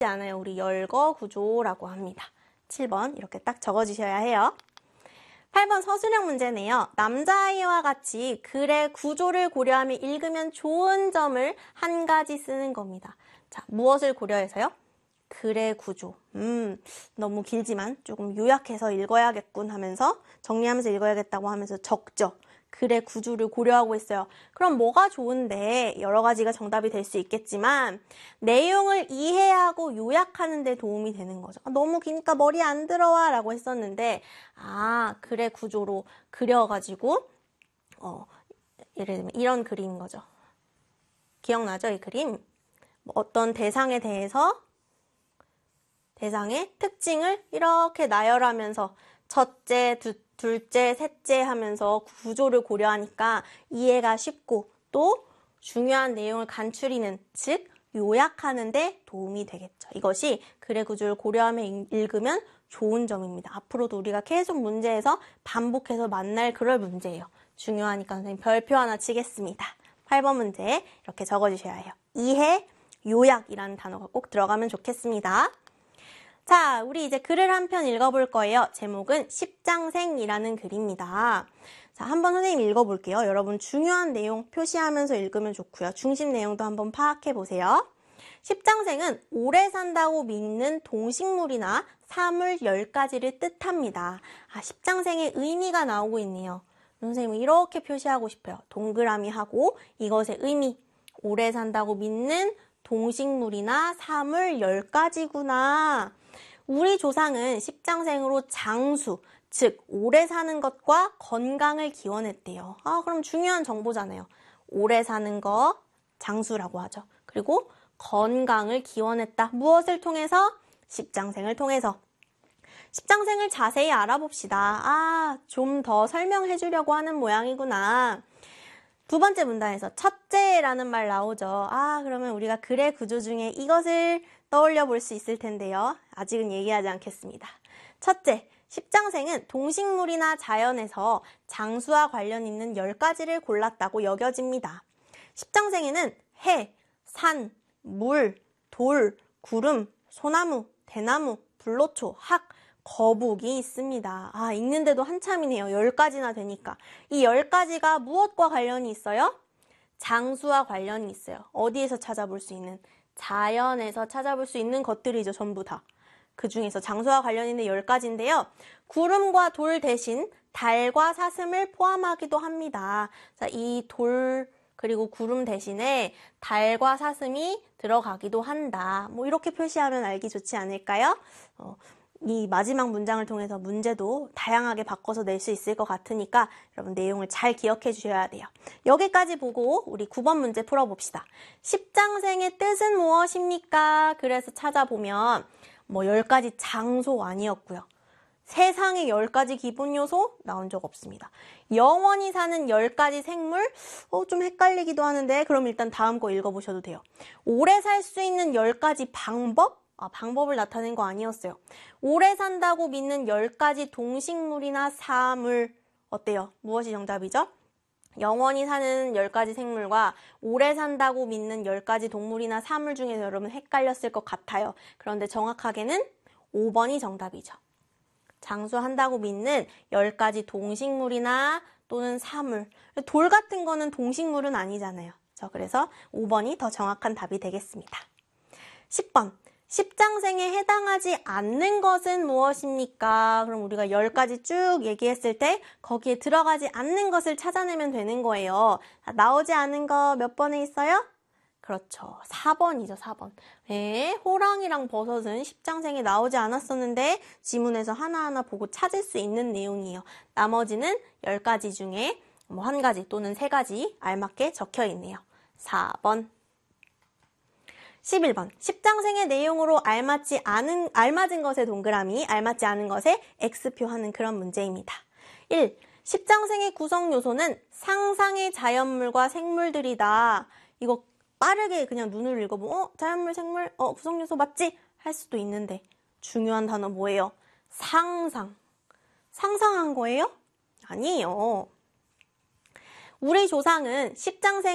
않아요. 우리 열거 구조라고 합니다. 7번 이렇게 딱 적어주셔야 해요. 8번 서술형 문제네요. 남자아이와 같이 글의 구조를 고려하며 읽으면 좋은 점을 한 가지 쓰는 겁니다. 자, 무엇을 고려해서요? 글의 구조. 너무 길지만 조금 요약해서 읽어야겠군 하면서 정리하면서 읽어야겠다고 하면서 적죠. 글의 구조를 고려하고 있어요. 그럼 뭐가 좋은데 여러 가지가 정답이 될 수 있겠지만 내용을 이해하고 요약하는 데 도움이 되는 거죠. 너무 기니까 머리에 안 들어와 라고 했었는데 글의 구조로 그려가지고 예를 들면 이런 그림인 거죠. 기억나죠? 이 그림? 어떤 대상에 대해서 대상의 특징을 이렇게 나열하면서 첫째, 둘째, 셋째 하면서 구조를 고려하니까 이해가 쉽고 또 중요한 내용을 간추리는, 즉 요약하는 데 도움이 되겠죠. 이것이 글의 구조를 고려하며 읽으면 좋은 점입니다. 앞으로도 우리가 계속 문제에서 반복해서 만날 그럴 문제예요. 중요하니까 선생님 별표 하나 치겠습니다. 8번 문제 이렇게 적어주셔야 해요. 이해, 요약이라는 단어가 꼭 들어가면 좋겠습니다. 자, 우리 이제 글을 한 편 읽어볼 거예요. 제목은 십장생이라는 글입니다. 자, 한번 선생님 읽어볼게요. 여러분 중요한 내용 표시하면서 읽으면 좋고요. 중심 내용도 한번 파악해 보세요. 십장생은 오래 산다고 믿는 동식물이나 사물 10가지를 뜻합니다. 십장생의 의미가 나오고 있네요. 선생님은 이렇게 표시하고 싶어요. 동그라미 하고 이것의 의미, 오래 산다고 믿는 동식물이나 사물 10가지구나. 우리 조상은 십장생으로 장수, 즉 오래 사는 것과 건강을 기원했대요. 그럼 중요한 정보잖아요. 오래 사는 거 장수라고 하죠. 그리고 건강을 기원했다. 무엇을 통해서? 십장생을 통해서. 십장생을 자세히 알아봅시다. 좀 더 설명해 주려고 하는 모양이구나. 두 번째 문단에서 첫째라는 말 나오죠. 그러면 우리가 글의 구조 중에 이것을 떠올려 볼 수 있을 텐데요. 아직은 얘기하지 않겠습니다. 첫째, 십장생은 동식물이나 자연에서 장수와 관련 있는 10가지를 골랐다고 여겨집니다. 십장생에는 해, 산, 물, 돌, 구름, 소나무, 대나무, 불로초, 학, 거북이 있습니다. 읽는데도 한참이네요. 10가지나 되니까. 이 10가지가 무엇과 관련이 있어요? 장수와 관련이 있어요. 어디에서 찾아볼 수 있는? 자연에서 찾아볼 수 있는 것들이죠. 전부 다. 그 중에서 장수와 관련 있는 10가지인데요. 구름과 돌 대신 달과 사슴을 포함하기도 합니다. 자, 이 돌 그리고 구름 대신에 달과 사슴이 들어가기도 한다. 이렇게 표시하면 알기 좋지 않을까요? 이 마지막 문장을 통해서 문제도 다양하게 바꿔서 낼 수 있을 것 같으니까 여러분 내용을 잘 기억해 주셔야 돼요. 여기까지 보고 우리 9번 문제 풀어봅시다. 십장생의 뜻은 무엇입니까? 그래서 찾아보면 10가지 장소 아니었고요. 세상의 10가지 기본 요소 나온 적 없습니다. 영원히 사는 10가지 생물? 좀 헷갈리기도 하는데 그럼 일단 다음 거 읽어보셔도 돼요. 오래 살 수 있는 10가지 방법? 방법을 나타낸 거 아니었어요. 오래 산다고 믿는 10가지 동식물이나 사물 어때요? 무엇이 정답이죠? 영원히 사는 10가지 생물과 오래 산다고 믿는 10가지 동물이나 사물 중에서 여러분 헷갈렸을 것 같아요. 그런데 정확하게는 5번이 정답이죠. 장수한다고 믿는 10가지 동식물이나 또는 사물. 돌 같은 거는 동식물은 아니잖아요. 그래서 5번이 더 정확한 답이 되겠습니다. 10번. 십장생에 해당하지 않는 것은 무엇입니까? 그럼 우리가 10가지 쭉 얘기했을 때 거기에 들어가지 않는 것을 찾아내면 되는 거예요. 나오지 않은 거 몇 번에 있어요? 그렇죠. 4번이죠, 4번. 네, 호랑이랑 버섯은 십장생에 나오지 않았었는데 지문에서 하나하나 보고 찾을 수 있는 내용이에요. 나머지는 10가지 중에 1가지 또는 3가지 알맞게 적혀 있네요. 4번. 11번. 십장생의 내용으로 알맞은 것에 동그라미, 알맞지 않은 것에 X표 하는 그런 문제입니다. 1. 십장생의 구성 요소는 상상의 자연물과 생물들이다. 이거 빠르게 그냥 눈으로 읽어보면 자연물, 생물, 구성 요소 맞지? 할 수도 있는데 중요한 단어 뭐예요? 상상. 상상한 거예요? 아니에요. 우리 조상은 십장생